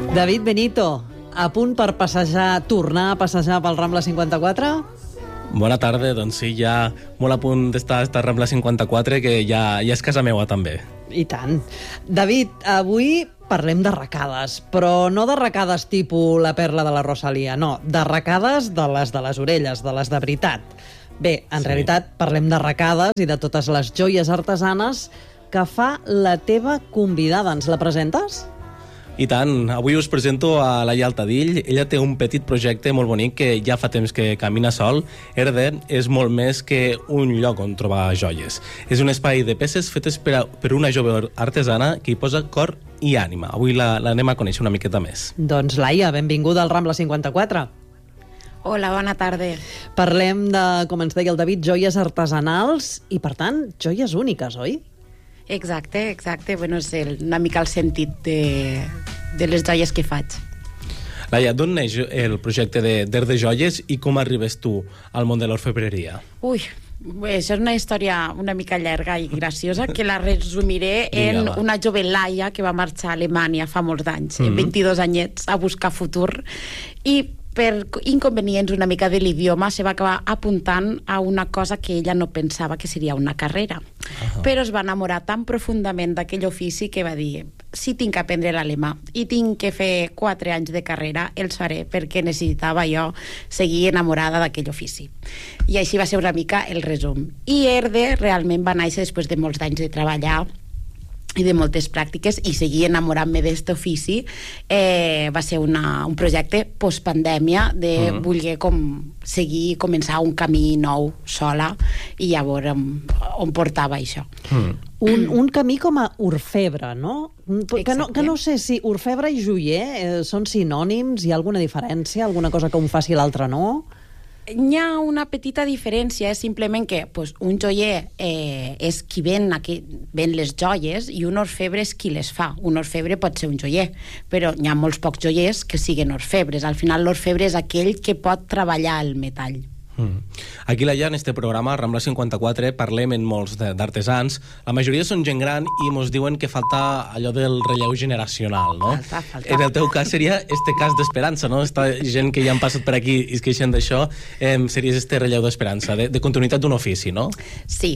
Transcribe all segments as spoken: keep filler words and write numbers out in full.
David Benito, a punt per passejar, tornar a passejar pel Rambla cinquanta-quatre? Bona tarda, doncs sí, ja molt a punt d'estar a Rambla cinquanta-quatre, que ja, ja és casa meua també. I tant. David, avui parlem d'arracades, però no d'arracades tipus la perla de la Rosalia, no, d'arracades de les de les orelles, de les de veritat. Bé, en sí. realitat parlem d'arracades i de totes les joies artesanes que fa la teva convidada. Ens la presentes? I tant, avui us presento a Laia Altadill. Ella té un petit projecte molt bonic que ja fa temps que camina sol. Erde és molt més que un lloc on trobar joies. És un espai de peces fetes per, a, per una jove artesana que hi posa cor i ànima. Avui l'anem la, a conèixer una miqueta més. Doncs Laia, benvinguda al Rambla cinquanta-quatre. Hola, bona tarda. Parlem de, com ens deia el David, joies artesanals i, per tant, joies úniques, oi? Exacte, exacte. Bueno, és el, una mica el sentit de, de les joies que faig. Laia, d'on neix el projecte d'Erde Joies i com arribes tu al món de l'orfebreria? Ui, això és una història una mica llarga i graciosa que la resumiré en Vinga, una jove Laia que va marxar a Alemanya fa molts anys, Mm-hmm. vint-i-dos anyets, a buscar futur, i per inconvenients una mica de l'idioma se va acabar apuntant a una cosa que ella no pensava que seria una carrera. Uh-huh. Però es va enamorar tan profundament d'aquell ofici que va dir: si tinc que aprendre l'alemà i tinc que fer quatre anys de carrera, els faré, perquè necessitava jo seguir enamorada d'aquell ofici. I així va ser una mica el resum. I Erde realment va néixer després de molts anys de treballar i de moltes pràctiques i seguir enamorant-me d'aquest ofici. Eh, va ser una, un projecte postpandèmia de mm. voler com seguir, començar un camí nou sola i llavors on, on portava això. Mm. Un, un camí com a orfebre, no? Que, no? que no sé si orfebre i joier eh, són sinònims, hi ha alguna diferència, alguna cosa que un faci i l'altre no? Hi ha una petita diferència, és simplement que pues, un joier eh, és qui ven, aquí, ven les joies i un orfebre és qui les fa. Un orfebre pot ser un joier, però hi ha molts pocs joiers que siguin orfebres. Al final l'orfebre és aquell que pot treballar el metall. Mm. Aquí allà en este programa Rambla cinquanta-quatre parlem en molts d'artesans. La majoria són gent gran i mos diuen que falta allò del relleu generacional, no? Falta, falta. En el teu cas seria este cas d'esperança, no? Esta gent que ja han passat per aquí i es queixen d'això, eh, seria este relleu d'esperança, de, de continuïtat d'un ofici, no? Sí,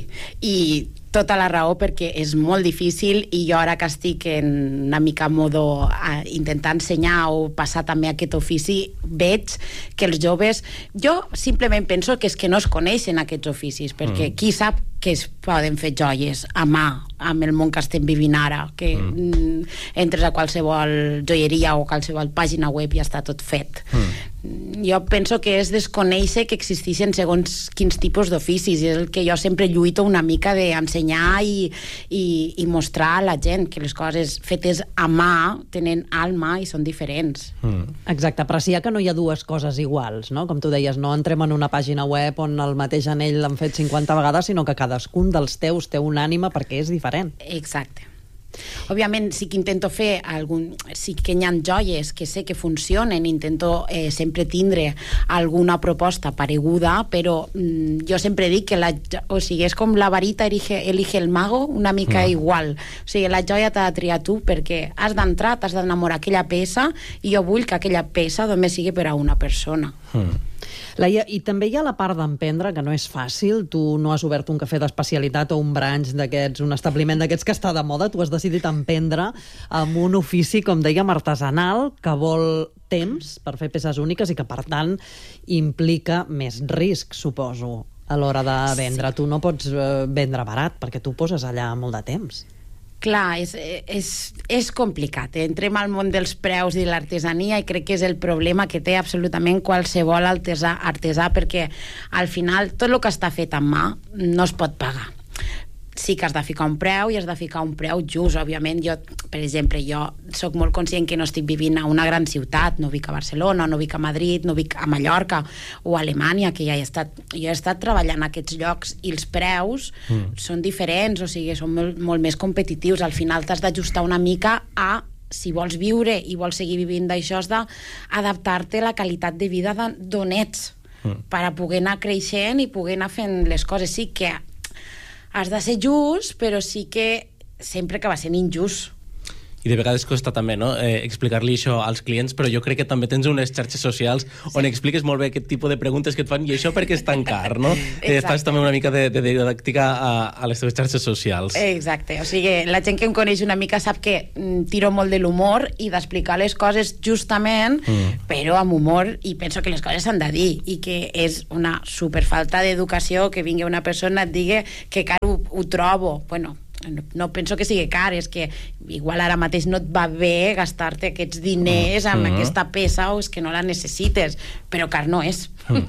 i tota la raó, perquè és molt difícil i jo ara que estic en una mica modo a intentar ensenyar o passar també aquest ofici, veig que els joves, jo simplement penso que és que no es coneixen aquests oficis, perquè mm. qui sap que es poden fer joies a mà amb el món que estem vivint ara, que mm. entres a qualsevol joieria o qualsevol pàgina web i ja està tot fet. Mm. Jo penso que és desconèixer que existeixen segons quins tipus d'oficis, és el que jo sempre lluito una mica d'ensenyar i, i, i mostrar a la gent que les coses fetes a mà tenen alma i són diferents. Mm. Exacte, apreciar que no hi ha dues coses iguals, no? Com tu deies, no entrem en una pàgina web on el mateix anell l'han fet cinquanta vegades, sinó que cadascun dels teus té una ànima perquè és diferent. Exacte. Òbviament sí que intento fer algun, sí que hi ha joies que sé que funcionen, intento eh, sempre tindre alguna proposta pareguda, però mm, jo sempre dic que la, o sigui, és com la varita elige, elige el mago, una mica mm. igual, o sigui, la joia t'ha de triar tu perquè has d'entrar, t'has d'enamorar aquella peça i jo vull que aquella peça només sigui per a una persona. Mm. Laia, i també hi ha la part d'emprendre, que no és fàcil. Tu no has obert un cafè d'especialitat o un branch d'aquests, un establiment d'aquests que està de moda. Tu has decidit emprendre amb un ofici, com dèiem, artesanal, que vol temps per fer peces úniques i que, per tant, implica més risc, suposo, a l'hora de vendre. Sí. Tu no pots vendre barat, perquè tu poses allà molt de temps. Clar, és, és, és complicat. Entrem al món dels preus i l'artesania i crec que és el problema que té absolutament qualsevol artesà, artesà perquè al final tot el que està fet amb mà no es pot pagar. Sí que has de ficar un preu i has de ficar un preu just, òbviament. Jo, per exemple, jo sóc molt conscient que no estic vivint a una gran ciutat, no vic a Barcelona, no vic a Madrid, no vic a Mallorca o a Alemanya, que ja he estat, jo he estat treballant a aquests llocs i els preus mm. són diferents, o sigui, són molt, molt més competitius. Al final t'has d'ajustar una mica a, si vols viure i vols seguir vivint d'això, has d'adaptar-te a la qualitat de vida d'on ets mm. per a poder anar creixent i poder anar fent les coses. Sí que has de ser just, però sí que sempre acaba sent injust. I de vegades costa també, no?, eh, explicar-li això als clients, però jo crec que també tens unes xarxes socials on expliques molt bé aquest tipus de preguntes que et fan i això perquè és tan car, no? Eh, fas també una mica de, de didàctica a, a les teves xarxes socials. Exacte, o sigui, la gent que em coneix una mica sap que mm, tiro molt de l'humor i d'explicar les coses justament, mm. però amb humor, i penso que les coses s'han de dir, i que és una superfalta d'educació que vingui una persona et digui que car ho, ho trobo. Bueno, no, no penso que sigui car, és que igual ara mateix no et va bé gastar-te aquests diners amb mm. aquesta peça o és que no la necessites, però car no és. Mm.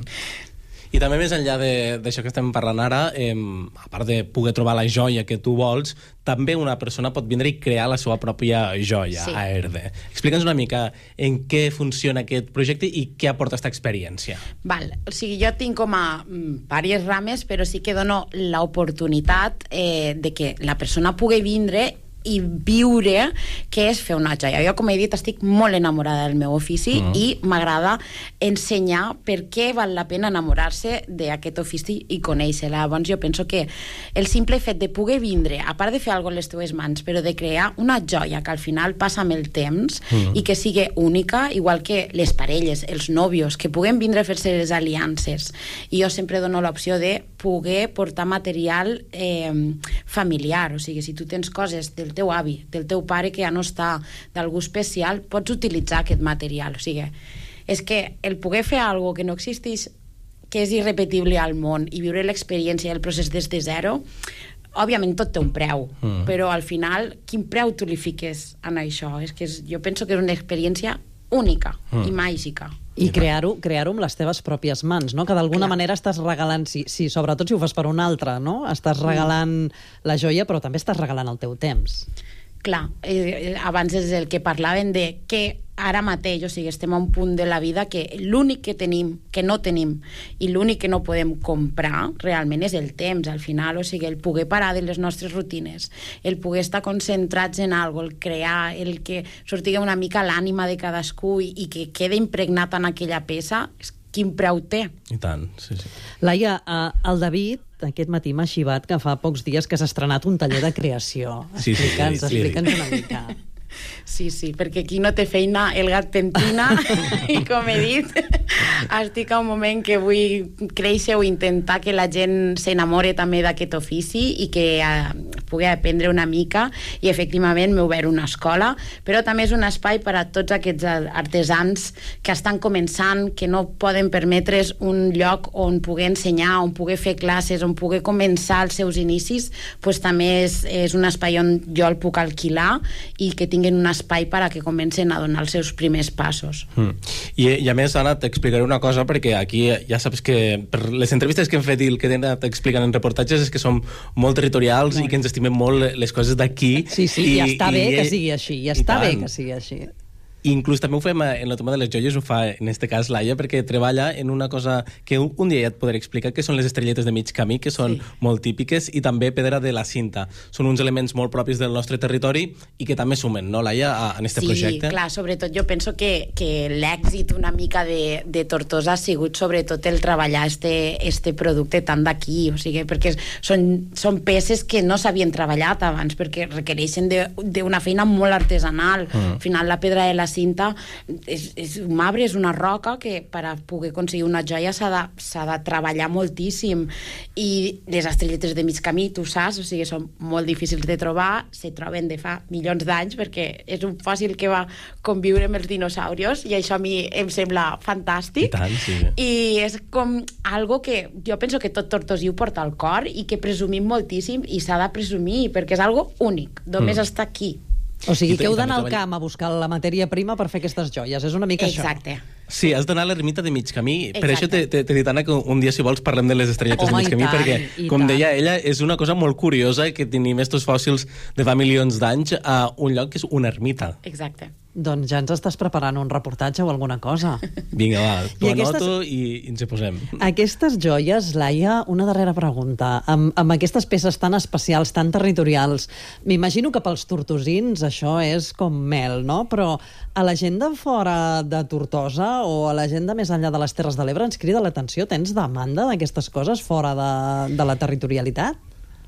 I també més enllà d'això que estem parlant ara, eh, a part de poder trobar la joia que tu vols, també una persona pot vindre i crear la seva pròpia joia sí. a Erde. Explica'ns una mica en què funciona aquest projecte i què aporta aquesta experiència. Val, o sigui, jo tinc com a mm, diverses rames, però sí que dono l'oportunitat eh, de que la persona pugui vindre i viure què és fer una joia. Jo, com he dit, estic molt enamorada del meu ofici mm. i m'agrada ensenyar per què val la pena enamorar-se d'aquest ofici i conèixer-la. Llavors jo penso que el simple fet de poder vindre, a part de fer alguna cosa en les teves mans, però de crear una joia que al final passa amb el temps mm. i que sigui única, igual que les parelles, els nòvios, que puguen vindre a fer-se les aliances. I jo sempre dono l'opció de poder portar material eh, familiar, o sigui, si tu tens coses del teu avi, del teu pare que ja no està, d'algú especial, pots utilitzar aquest material. O sigui, és que el poder fer alguna cosa que no existeix, que és irrepetible al món, i viure l'experiència i el procés des de zero, òbviament tot té un preu, mm. però al final, quin preu tu li fiques en això? És que és, jo penso que és una experiència única mm. i màgica. I crear-ho crear-ho amb les teves pròpies mans, no? Que d'alguna manera estàs regalant, sí, sí, sobretot si ho fas per un altre, no? Estàs regalant mm. la joia, però també estàs regalant el teu temps. Clar, eh, abans és el que parlaven de que ara mateix, o sigui, estem a un punt de la vida que l'únic que tenim, que no tenim, i l'únic que no podem comprar realment és el temps, al final, o sigui, el poder parar de les nostres rutines, el poder estar concentrats en alguna cosa, el crear, el que sortigui una mica l'ànima de cadascú i, i que quede impregnat en aquella peça, quin preu té. I tant, sí, sí. Laia, eh, el David aquest matí m'ha xivat que fa pocs dies que s'ha estrenat un taller de creació. Sí, explica'ns, sí, sí, explica'ns una mica. Sí, sí, perquè qui no té feina, el gat pentina, i com he dit, estic a un moment que vull créixer o intentar que la gent s'enamore també d'aquest ofici i que eh, pugui aprendre una mica, i efectivament m'he obert una escola, però també és un espai per a tots aquests artesans que estan començant, que no poden permetre's un lloc on poder ensenyar, on poder fer classes, on poder començar els seus inicis, pues també és, és un espai on jo el puc alquilar i que tinguin un espai per a que comencen a donar els seus primers passos. Mm. I, I a més, Anna, t'explicaré una cosa, perquè aquí ja saps que per les entrevistes que hem fet i el que t'expliquen en reportatges és que som molt territorials molt. I que ens estimem molt les coses d'aquí. Sí, sí, i, i està bé i, que sigui així, i està i bé que sigui així. Inclús també ho fem en el tema de les joies, ho fa en este cas Laia, perquè treballa en una cosa que un, un dia ja et podré explicar, que són les estrelletes de mig camí, que són sí. molt típiques, i també pedra de la cinta. Són uns elements molt propis del nostre territori i que també sumen, no, Laia, en este sí, projecte? Sí, clar, sobretot jo penso que, que l'èxit una mica de, de Tortosa ha sigut sobretot el treballar este, este producte tant d'aquí, o sigui, perquè són, són peces que no s'havien treballat abans, perquè requereixen d'una feina molt artesanal. Mm. Al final, la pedra de la cinta és, és un marbre, és una roca que per a poder aconseguir una joia s'ha de, s'ha de treballar moltíssim, i les estrelletes de mig camí, tu saps, o sigui, són molt difícils de trobar, se troben de fa milions d'anys perquè és un fòssil que va conviure amb els dinosaurios, i això a mi em sembla fantàstic. I tant, sí. I és com algo que jo penso que tot tortosí ho porta al cor i que presumim moltíssim, i s'ha de presumir perquè és algo únic, només mm. està aquí. O sigui, que heu d'anar al camp a buscar la matèria prima per fer aquestes joies, és una mica Exacte. això. Sí, has d'anar a l'ermita de mig camí. Exacte. Per això t'he dit, Anna, que un dia, si vols, parlem de les estrelletes Home, de mig camí, tant, perquè, com tant. deia ella, és una cosa molt curiosa que tenim estos fòssils de fa milions d'anys a un lloc que és una ermita. Exacte. Doncs ja ens estàs preparant un reportatge o alguna cosa. Vinga, va, t'ho aquestes... anoto i ens hi posem. Aquestes joies, Laia, una darrera pregunta. Amb, amb aquestes peces tan especials, tan territorials, m'imagino que pels tortosins això és com mel, no? Però a la gent de fora de Tortosa o a la gent de més enllà de les Terres de l'Ebre ens crida l'atenció. Tens demanda d'aquestes coses fora de, de la territorialitat?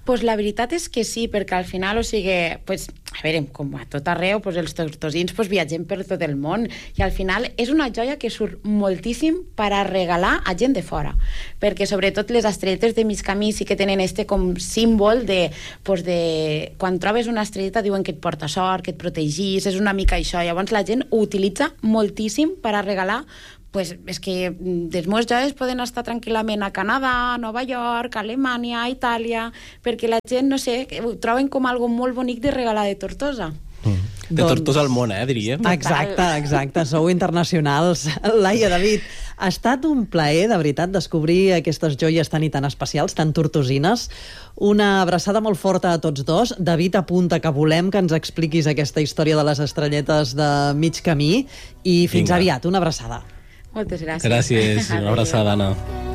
Pues la veritat és que sí, perquè al final, o sigui, pues, a veure, com a tot arreu, pues, els tortosins pues, viatgem per tot el món i al final és una joia que surt moltíssim per a regalar a gent de fora, perquè sobretot les estrelletes de mig camí sí que tenen este com símbol de, pues, de quan trobes una estrelleta diuen que et porta sort, que et protegís, és una mica això, llavors la gent ho utilitza moltíssim per a regalar. Pues és que les meves joies poden estar tranquil·lament a Canadà, a Nova York, a Alemanya, a Itàlia, perquè la gent, no sé, ho troben com algo molt bonic de regalar de Tortosa. Mm. De doncs... Tortosa al món, eh, diria. Exacte, exacte, sou internacionals. Laia, David, ha estat un plaer, de veritat, descobrir aquestes joies tan i tan especials, tan tortosines. Una abraçada molt forta a tots dos. David apunta que volem que ens expliquis aquesta història de les estrelletes de mig camí i fins Vinga. aviat, una abraçada. Moltes gràcies. Gràcies, una abraçada, Anna.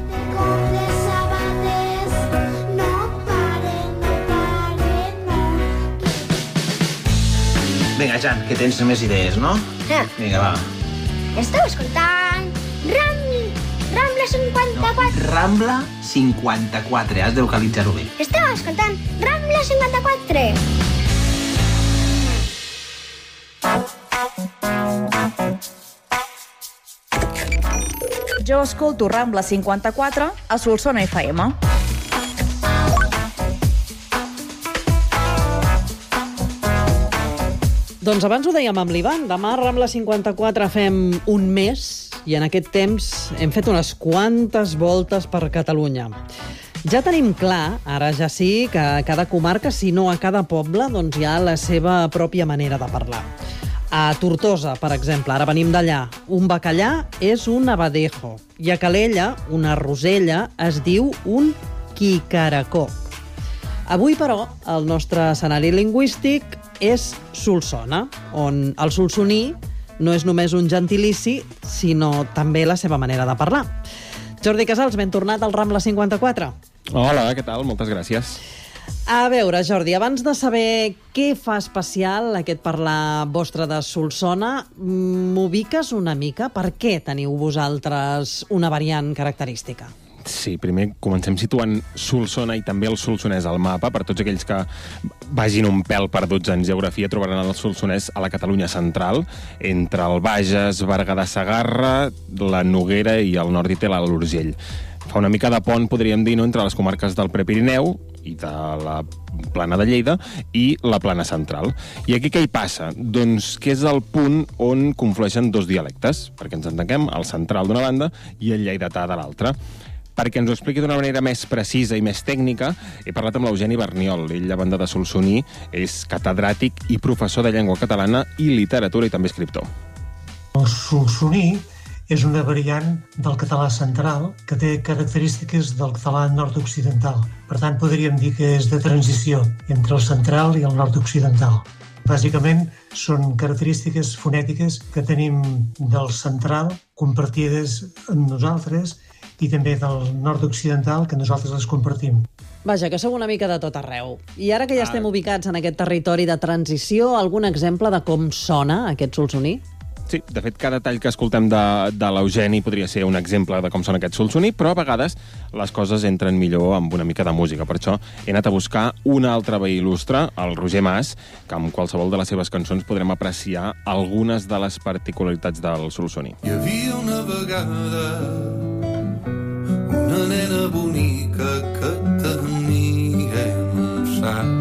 Vinga, Jan, que tens més idees, no? Ja. Vinga, va. Esteu escoltant Ram... Rambla cinquanta-quatre. No, Rambla cinquanta-quatre, has de localitzar-ho bé. Esteu escoltant Rambla cinquanta-quatre. Jo escolto Rambla cinquanta-quatre a Solsona F M. Doncs abans ho dèiem amb l'Ivan, demà a Rambla cinquanta-quatre fem un mes i en aquest temps hem fet unes quantes voltes per Catalunya. Ja tenim clar, ara ja sí, que a cada comarca, si no a cada poble, doncs hi ha la seva pròpia manera de parlar. A Tortosa, per exemple, ara venim d'allà, un bacallà és un abadejo i a Calella, una rosella, es diu un quicaracó. Avui, però, el nostre escenari lingüístic és Solsona, on el solsoní no és només un gentilici, sinó també la seva manera de parlar. Jordi Casals, ben tornat al Rambla cinquanta-quatre. Hola, què tal? Moltes gràcies. A veure, Jordi, abans de saber què fa especial aquest parlar vostre de Solsona, m'ubiques una mica? Per què teniu vosaltres una variant característica? Sí, primer comencem situant Solsona i també el solsonès al mapa. Per tots aquells que vagin un pèl perduts en geografia, trobaran el solsonès a la Catalunya central, entre el Bages, Berguedà, Segarra, la Noguera i al nord hi té l'Alt Urgell. Fa una mica de pont, podríem dir, no?, entre les comarques del Prepirineu i de la Plana de Lleida i la Plana Central. I aquí què hi passa? Doncs que és el punt on conflueixen dos dialectes, perquè ens entenguem, el central d'una banda i el lleidatà de l'altra. Perquè ens ho expliqui d'una manera més precisa i més tècnica, he parlat amb l'Eugeni Berniol. Ell, a banda de solsoní, és catedràtic i professor de llengua catalana i literatura i també escriptor. El solsoní és una variant del català central que té característiques del català nord-occidental. Per tant, podríem dir que és de transició entre el central i el nord-occidental. Bàsicament, són característiques fonètiques que tenim del central compartides amb nosaltres i també del nord-occidental, que nosaltres les compartim. Vaja, que sou una mica de tot arreu. I ara que ja estem ubicats en aquest territori de transició, algun exemple de com sona aquest solsoní? Sí, de fet, cada tall que escoltem de, de l'Eugeni podria ser un exemple de com sona aquest solsoní, però a vegades les coses entren millor amb una mica de música. Per això he anat a buscar un altre veí il·lustre, el Roger Mas, que amb qualsevol de les seves cançons podrem apreciar algunes de les particularitats del solsoní. Hi havia una vegada una nena bonica que tenia en un sac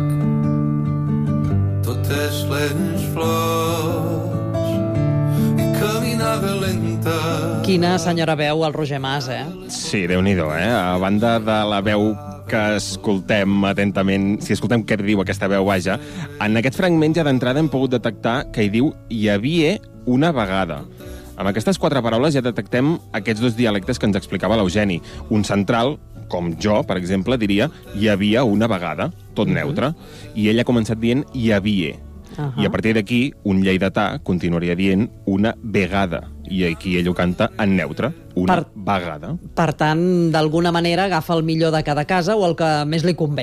totes les flors i caminava lenta. Quina senyora veu el Roger Mas, eh? Sí, Déu-n'hi-do, eh? A banda de la veu que escoltem atentament, si escoltem què diu aquesta veu, vaja, en aquest fragment ja d'entrada hem pogut detectar que hi diu «hi havia una vegada». Amb aquestes quatre paraules ja detectem aquests dos dialectes que ens explicava l'Eugeni. Un central, com jo, per exemple, diria «hi havia una vegada», tot neutre, i ell ha començat dient «hi havia». Uh-huh. I a partir d'aquí, un lleidatà continuaria dient «una vegada», i aquí ell ho canta en neutre, una per, vegada. Per tant, d'alguna manera agafa el millor de cada casa o el que més li convé.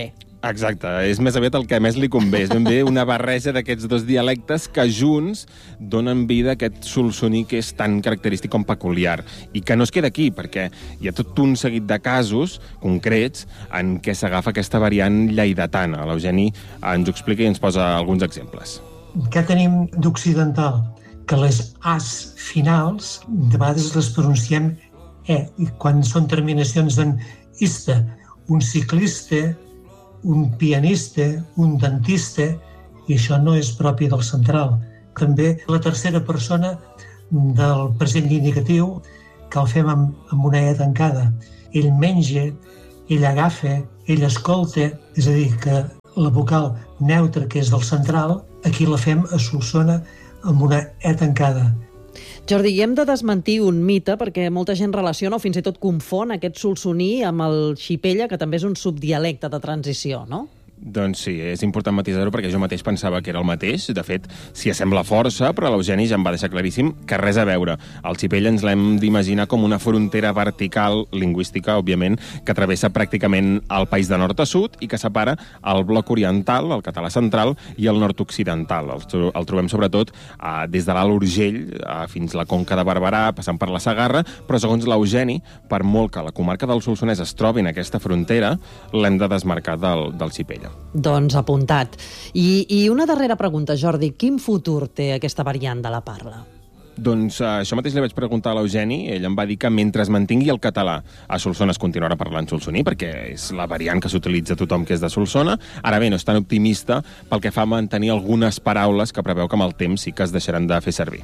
Exacte, és més aviat el que més li convé. És ben bé una barreja d'aquests dos dialectes que junts donen vida a aquest solsoní que és tan característic com peculiar. I que no es queda aquí, perquè hi ha tot un seguit de casos concrets en què s'agafa aquesta variant lleidatana. L'Eugeni ens ho explica i ens posa alguns exemples. Què tenim d'occidental? Que les as finals de vegades les pronunciem e, i quan són terminacions en ista, un ciclista, un pianista, un dentista, i això no és propi del central. També la tercera persona del present indicatiu, que el fem amb, amb una e tancada. Ell menja, ell agafa, ell escolta, és a dir, que la vocal neutra, que és del central, aquí la fem a Solsona amb una e tancada. Jordi, i hem de desmentir un mite, perquè molta gent relaciona o fins i tot confon aquest solsoní amb el xipella, que també és un subdialecte de transició, no? Doncs sí, és important matisar-ho perquè jo mateix pensava que era el mateix. De fet, s'hi assembla força, però l'Eugeni ja em va deixar claríssim que res a veure. El xipell ens l'hem d'imaginar com una frontera vertical, lingüística, òbviament, que travessa pràcticament el país de nord a sud i que separa el bloc oriental, el català central, i el nord-occidental. El, el trobem sobretot eh, des de l'Alt Urgell eh, fins a la Conca de Barberà, passant per la Segarra, però segons l'Eugeni, per molt que la comarca del Solsonès es trobi en aquesta frontera, l'hem de desmarcar del, del xipell. Doncs apuntat. I, I una darrera pregunta, Jordi. Quin futur té aquesta variant de la parla? Doncs uh, això mateix li vaig preguntar a l'Eugeni. Ell em va dir que mentre es mantingui el català a Solsona es continuarà parlant solsoní, perquè és la variant que s'utilitza tothom que és de Solsona. Ara bé, no és tan optimista pel que fa a mantenir algunes paraules que preveu que amb el temps sí que es deixaran de fer servir.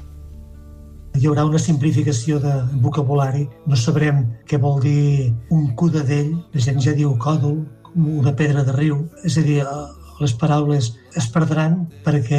Hi haurà una simplificació de vocabulari. No sabrem què vol dir un cudadell. La gent ja diu còdol, una pedra de riu. És a dir, les paraules es perdran perquè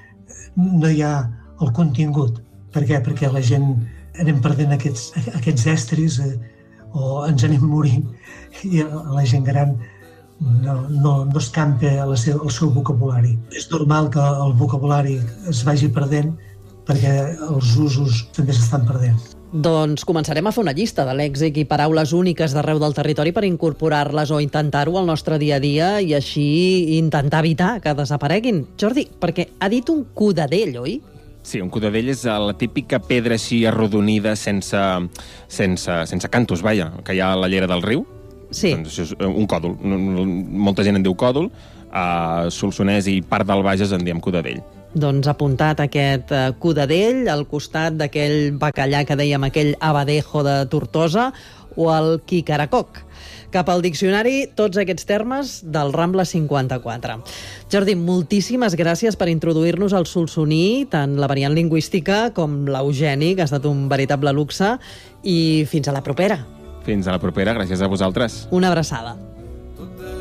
no hi ha el contingut. Per què? Perquè la gent anem perdent aquests, aquests estris eh, o ens anem morint i la gent gran no, no, no es campa el seu, el seu vocabulari. És normal que el vocabulari es vagi perdent perquè els usos també s'estan perdent. Doncs començarem a fer una llista de lèxic i paraules úniques d'arreu del territori per incorporar-les o intentar-ho al nostre dia a dia i així intentar evitar que desapareguin. Jordi, perquè ha dit un cudadell, oi? Sí, un cudadell és la típica pedra així arrodonida sense, sense, sense cantos, vaja, que hi ha a la llera del riu. Sí. Doncs això és un còdol. Molta gent en diu còdol, a Solsonès i part del Bages en diem cudadell. Doncs apuntat aquest uh, cudadell al costat d'aquell bacallà que dèiem, aquell abadejo de Tortosa o el quicaracoc. Cap al diccionari, tots aquests termes del Rambla cinquanta-quatre. Jordi, moltíssimes gràcies per introduir-nos al solsoní, tant la variant lingüística com l'Eugeni, que ha estat un veritable luxe, i fins a la propera. Fins a la propera, gràcies a vosaltres. Una abraçada.